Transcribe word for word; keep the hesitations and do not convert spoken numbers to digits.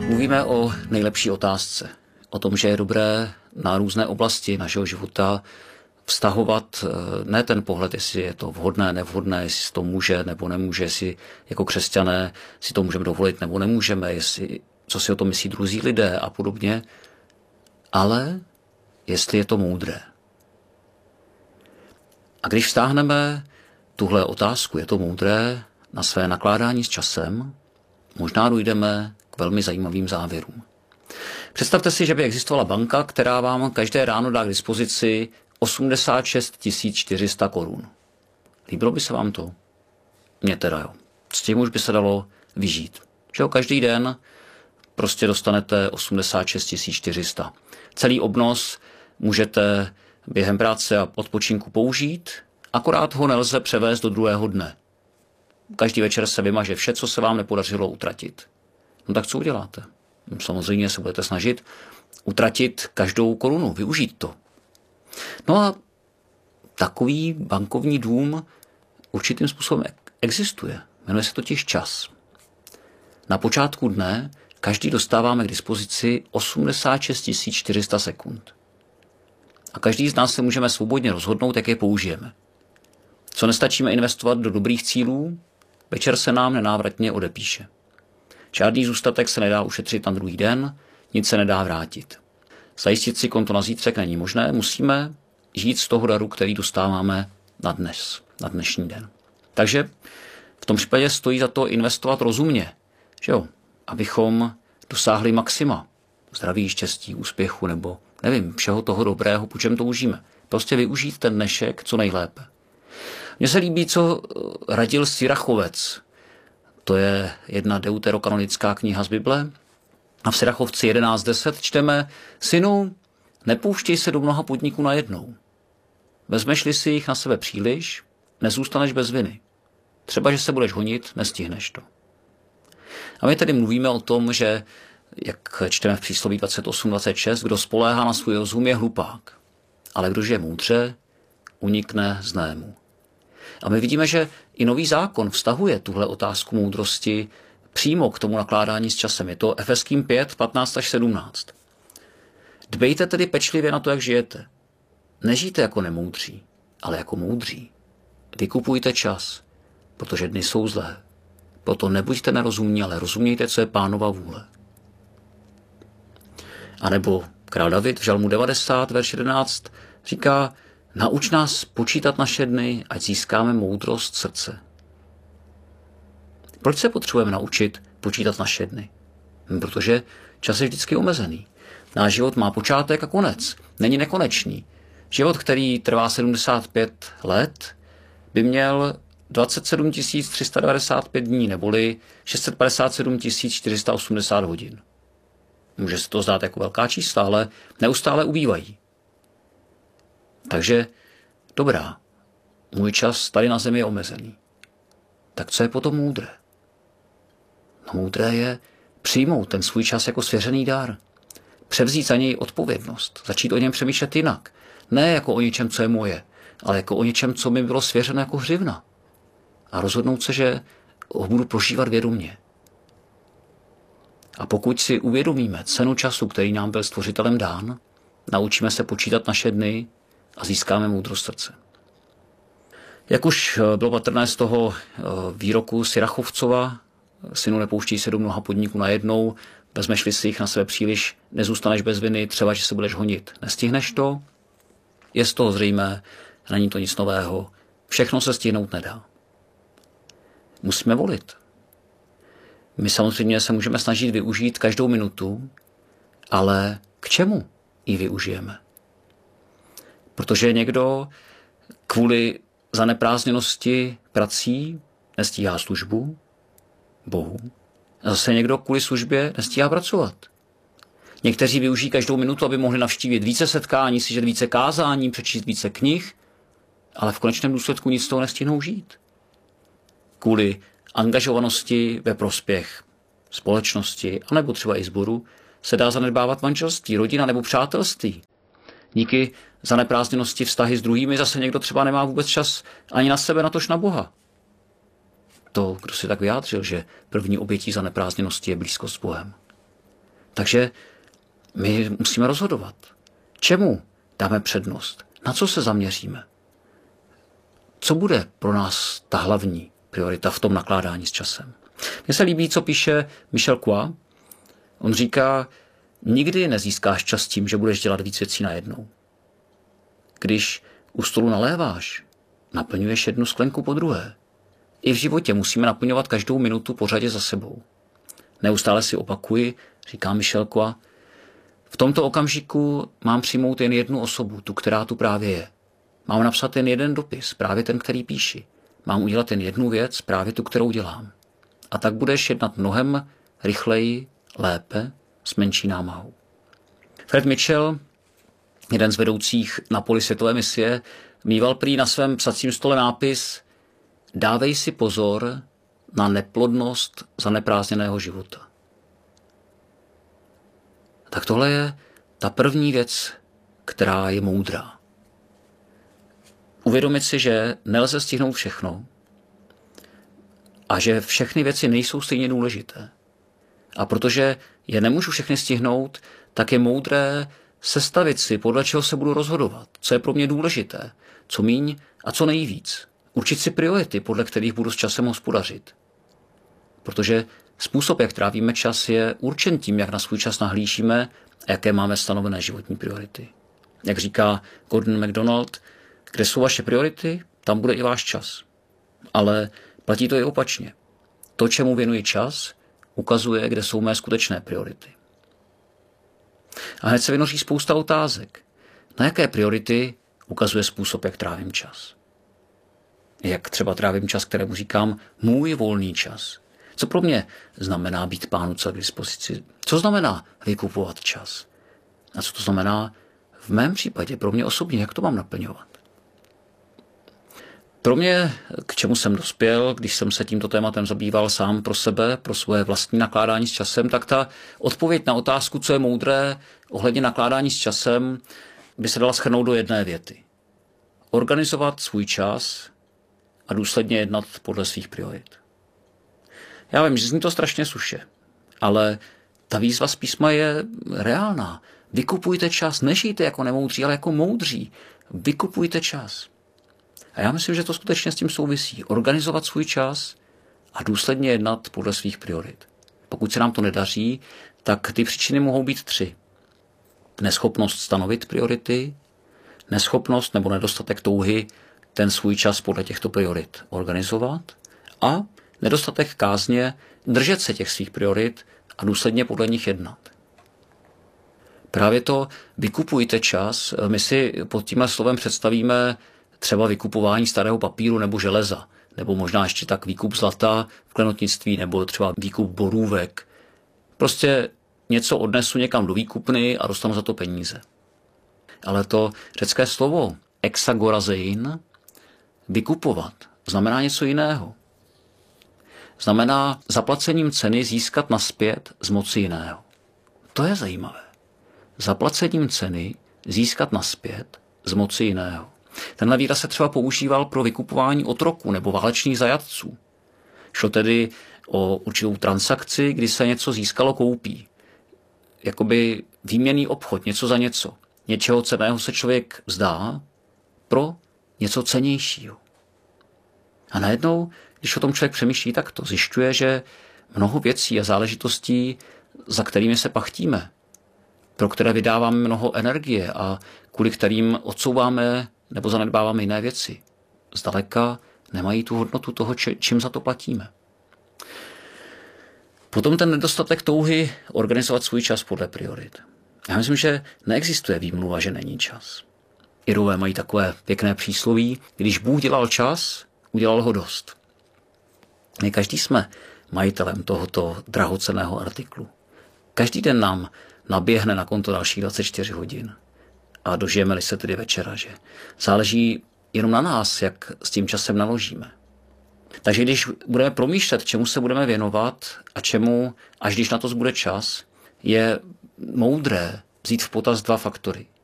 Mluvíme o nejlepší otázce. O tom, že je dobré na různé oblasti našeho života vztahovat ne ten pohled, jestli je to vhodné, nevhodné, jestli si to může nebo nemůže, jestli jako křesťané si to můžeme dovolit nebo nemůžeme, jestli, co si o tom myslí druzí lidé a podobně, ale jestli je to moudré. A když vztáhneme tuhle otázku, je to moudré, na své nakládání s časem, možná dojdeme k velmi zajímavým závěrům. Představte si, že by existovala banka, která vám každé ráno dá k dispozici osmdesát šest tisíc čtyři sta korun. Líbilo by se vám to? Mně teda jo. S tím už by se dalo vyžít. Že jo, každý den prostě dostanete osmdesát šest tisíc čtyři sta. Celý obnos můžete během práce a odpočinku použít, akorát ho nelze převést do druhého dne. Každý večer se vymaže vše, co se vám nepodařilo utratit. No tak co uděláte? Samozřejmě se budete snažit utratit každou korunu, využít to. No a takový bankovní dům určitým způsobem existuje. Jmenuje se totiž čas. Na počátku dne každý dostáváme k dispozici osmdesát šest tisíc čtyři sta sekund. A každý z nás se můžeme svobodně rozhodnout, jak je použijeme. Co nestačíme investovat do dobrých cílů, večer se nám nenávratně odepíše. Žádný zůstatek se nedá ušetřit na druhý den, nic se nedá vrátit. Zajistit si konto na zítřek není možné, musíme žít z toho daru, který dostáváme na dnes, na dnešní den. Takže v tom případě stojí za to investovat rozumně, že jo? Abychom dosáhli maxima zdraví, štěstí, úspěchu nebo nevím, všeho toho dobrého, po čem toužíme. Prostě využít ten dnešek co nejlépe. Mně se líbí, co radil Sirachovec. To je jedna deuterokanonická kniha z Bible. A v Sirachovci jedenáct deset čteme: Synu, nepouštěj se do mnoha podniků najednou. Vezmeš-li si jich na sebe příliš, nezůstaneš bez viny. Třeba, že se budeš honit, nestihneš to. A my tedy mluvíme o tom, že, jak čteme v přísloví dvacet osm dvacet šest, kdo spoléhá na svůj rozum, je hlupák. Ale kdo žije moudře, unikne zlému. A my vidíme, že i nový zákon vztahuje tuhle otázku moudrosti přímo k tomu nakládání s časem. Je to Efeským pět, patnáct až sedmnáct. Dbejte tedy pečlivě na to, jak žijete. Nežijte jako nemoudří, ale jako moudří. Vykupujte čas, protože dny jsou zlé. Proto nebuďte nerozumní, ale rozumějte, co je Pánova vůle. A nebo král David v Žalmu devadesát, verš jedenáct říká: Nauč nás počítat naše dny, ať získáme moudrost srdce. Proč se potřebujeme naučit počítat naše dny? Protože čas je vždycky omezený. Náš život má počátek a konec. Není nekonečný. Život, který trvá sedmdesát pět let, by měl dvacet sedm tisíc tři sta devadesát pět dní, neboli šest set padesát sedm tisíc čtyři sta osmdesát hodin. Může se to zdát jako velká čísla, ale neustále ubývají. Takže dobrá, můj čas tady na zemi je omezený. Tak co je potom moudré? No moudré je přijmout ten svůj čas jako svěřený dar. Převzít za něj odpovědnost, začít o něm přemýšlet jinak. Ne jako o něčem, co je moje, ale jako o něčem, co mi bylo svěřeno jako hřivna. A rozhodnout se, že ho budu prožívat vědomě. A pokud si uvědomíme cenu času, který nám byl Stvořitelem dán, naučíme se počítat naše dny a získáme moudrost srdce. Jak už bylo patrné z toho výroku Sirachovcova, synu, nepouštěj se do mnoha podniků najednou, vezmeš-li si jich na sebe příliš, nezůstaneš bez viny, třeba, že se budeš honit. Nestihneš to? Je z toho zřejmé, není to nic nového. Všechno se stihnout nedá. Musíme volit. My samozřejmě se můžeme snažit využít každou minutu, ale k čemu ji využijeme? Protože někdo kvůli zaneprázdněnosti prací nestíhá službu Bohu. A zase někdo kvůli službě nestíhá pracovat. Někteří využijí každou minutu, aby mohli navštívit více setkání, slyšet více kázání, přečíst více knih, ale v konečném důsledku nic z toho nestihnou žít. Kvůli angažovanosti ve prospěch společnosti, anebo třeba i sboru, se dá zanedbávat manželství, rodina nebo přátelství. Díky zaneprázdněnosti vztahy s druhými zase někdo třeba nemá vůbec čas ani na sebe, natož na Boha. To, kdo si tak vyjádřil, že první obětí zaneprázdněnosti je blízkost s Bohem. Takže my musíme rozhodovat. Čemu dáme přednost? Na co se zaměříme? Co bude pro nás ta hlavní priorita v tom nakládání s časem? Mně se líbí, co píše Michel Coix. On říká, nikdy nezískáš čas tím, že budeš dělat víc věcí najednou. Když u stolu naléváš, naplňuješ jednu sklenku po druhé. I v životě musíme naplňovat každou minutu pořadě za sebou. Neustále si opakuji, říká Michel Coix, v tomto okamžiku mám přijmout jen jednu osobu, tu, která tu právě je. Mám napsat jen jeden dopis, právě ten, který píši. Mám udělat jen jednu věc, právě tu, kterou dělám. A tak budeš jednat mnohem rychleji, lépe, s menší námahou. Fred Mitchell, jeden z vedoucích na poli světové misie, mýval prý na svém psacím stole nápis Dávej si pozor na neplodnost zaneprázdněného života. Tak tohle je ta první věc, která je moudrá. Uvědomit si, že nelze stihnout všechno a že všechny věci nejsou stejně důležité. A protože je nemůžu všechny stihnout, tak je moudré sestavit si, podle čeho se budu rozhodovat, co je pro mě důležité, co míň a co nejvíc. Určit si priority, podle kterých budu s časem hospodařit. Protože způsob, jak trávíme čas, je určen tím, jak na svůj čas nahlížíme a jaké máme stanovené životní priority. Jak říká Gordon MacDonald, kde jsou vaše priority, tam bude i váš čas. Ale platí to i opačně. To, čemu věnuji čas, ukazuje, kde jsou mé skutečné priority. A hned se vynoří spousta otázek. Na jaké priority ukazuje způsob, jak trávím čas? Jak třeba trávím čas, kterému říkám můj volný čas? Co pro mě znamená být Pánu celé k dispozici? Co znamená vykupovat čas? A co to znamená v mém případě, pro mě osobně, jak to mám naplňovat? Pro mě, k čemu jsem dospěl, když jsem se tímto tématem zabýval sám pro sebe, pro svoje vlastní nakládání s časem, tak ta odpověď na otázku, co je moudré ohledně nakládání s časem, by se dala shrnout do jedné věty. Organizovat svůj čas a důsledně jednat podle svých priorit. Já vím, že zní to strašně suše, ale ta výzva z písma je reálná. Vykupujte čas, nežijte jako nemoudří, ale jako moudří. Vykupujte čas. A já myslím, že to skutečně s tím souvisí. Organizovat svůj čas a důsledně jednat podle svých priorit. Pokud se nám to nedaří, tak ty příčiny mohou být tři. Neschopnost stanovit priority, neschopnost nebo nedostatek touhy ten svůj čas podle těchto priorit organizovat a nedostatek kázně držet se těch svých priorit a důsledně podle nich jednat. Právě to vykupujte čas, my si pod tímhle slovem představíme třeba vykupování starého papíru nebo železa, nebo možná ještě tak výkup zlata v klenotnictví, nebo třeba výkup borůvek. Prostě něco odnesu někam do výkupny a dostanu za to peníze. Ale to řecké slovo exagorazein, vykupovat, znamená něco jiného. Znamená zaplacením ceny získat nazpět z moci jiného. To je zajímavé. Zaplacením ceny získat nazpět z moci jiného. Tenhle výraz se třeba používal pro vykupování otroků nebo válečných zajatců. Šlo tedy o určitou transakci, kdy se něco získalo koupí. Jakoby výměnný obchod, něco za něco. Něčeho cenného se člověk vzdá pro něco cennějšího. A najednou, když o tom člověk přemýšlí takto, zjišťuje, že mnoho věcí a záležitostí, za kterými se pachtíme, pro které vydáváme mnoho energie a kvůli kterým odsouváme nebo zanedbáváme jiné věci, zdaleka nemají tu hodnotu toho, čím za to platíme. Potom ten nedostatek touhy organizovat svůj čas podle priorit. Já myslím, že neexistuje výmluva, že není čas. Irové mají takové pěkné přísloví, když Bůh dělal čas, udělal ho dost. My každý jsme majitelem tohoto drahocenného artiklu. Každý den nám naběhne na konto dalších dvacet čtyři hodin. A dožijeme-li se tedy večera, že záleží jenom na nás, jak s tím časem naložíme. Takže když budeme promýšlet, čemu se budeme věnovat a čemu, až když na to zbude čas, je moudré vzít v potaz dva faktory.